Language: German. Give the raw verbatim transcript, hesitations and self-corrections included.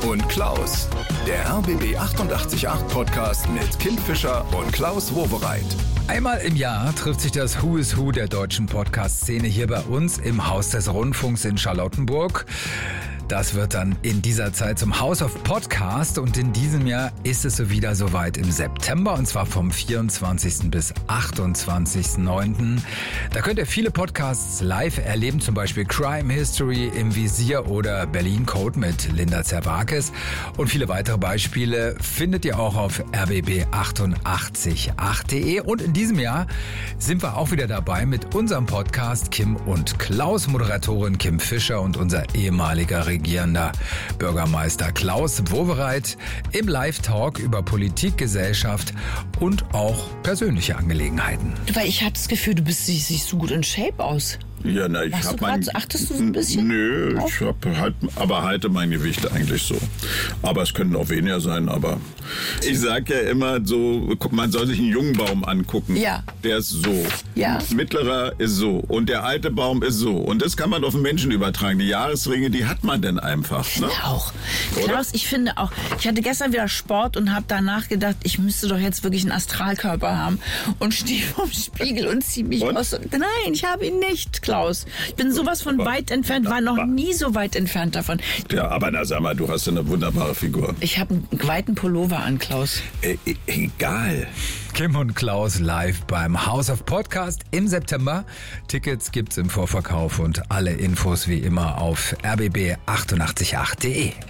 und Klaus. Der R B B achtundachtzig Komma acht Podcast mit Kim Fischer und Klaus Wowereit. Einmal im Jahr trifft sich das Who is Who der deutschen Podcast-Szene hier bei uns im Haus des Rundfunks in Charlottenburg. Das wird dann in dieser Zeit zum House of Podcast und in diesem Jahr ist es so wieder soweit im September und zwar vom vierundzwanzigsten bis achtundzwanzigsten neunten Da könnt ihr viele Podcasts live erleben, zum Beispiel Crime History im Visier oder Berlin Code mit Linda Zerwakis und viele weitere Beispiele findet ihr auch auf r b b achtundachtzig Komma acht punkt de und in diesem Jahr sind wir auch wieder dabei mit unserem Podcast Kim und Klaus, Moderatorin Kim Fischer und unser ehemaliger regierender Bürgermeister Klaus Wowereit im Live-Talk über Politik, Gesellschaft und auch persönliche Angelegenheiten. Weil ich habe das Gefühl, du bist, siehst so gut in Shape aus. Ja, na, ich hab mein, grad, achtest du so ein bisschen? Nö, auf? ich hab halt, aber halte mein Gewicht eigentlich so. Aber es können auch weniger sein, aber ich sag ja immer so, man soll sich einen jungen Baum angucken. Ja. Der ist so. Ja. Mittlerer ist so. Und der alte Baum ist so. Und das kann man auf den Menschen übertragen. Die Jahresringe, die hat man denn einfach. Ich Ne? finde auch. Oder? Klaus, ich finde auch. Ich hatte gestern wieder Sport und habe danach gedacht, ich müsste doch jetzt wirklich einen Astralkörper haben. Und stehe vorm Spiegel und ziehe mich Und? aus. Nein, ich habe ihn nicht, Klaus. Ich bin sowas von weit entfernt, war noch nie so weit entfernt davon. Ja, aber na sag mal, du hast eine wunderbare Figur. Ich habe einen weiten Pullover an, Klaus. Äh, e- egal. Kim und Klaus live beim House of Podcast im September. Tickets gibt's im Vorverkauf und alle Infos wie immer auf r b b achtundachtzig Komma acht punkt de.